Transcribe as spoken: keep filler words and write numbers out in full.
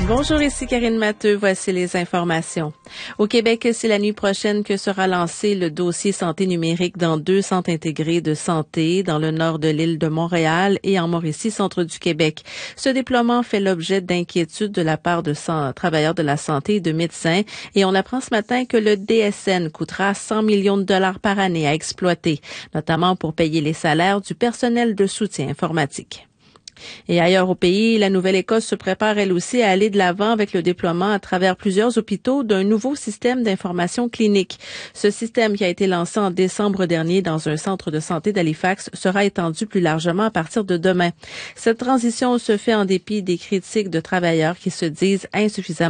Bonjour, ici Karine Matteux. Voici les informations. Au Québec, c'est la nuit prochaine que sera lancé le dossier santé numérique dans deux centres intégrés de santé dans le nord de l'île de Montréal et en Mauricie, centre du Québec. Ce déploiement fait l'objet d'inquiétudes de la part de travailleurs de la santé et de médecins et on apprend ce matin que le D S N coûtera cent millions de dollars par année à exploiter, notamment pour payer les salaires du personnel de soutien informatique. Et ailleurs au pays, la Nouvelle-Écosse se prépare elle aussi à aller de l'avant avec le déploiement à travers plusieurs hôpitaux d'un nouveau système d'information clinique. Ce système qui a été lancé en décembre dernier dans un centre de santé d'Halifax sera étendu plus largement à partir de demain. Cette transition se fait en dépit des critiques de travailleurs qui se disent insuffisamment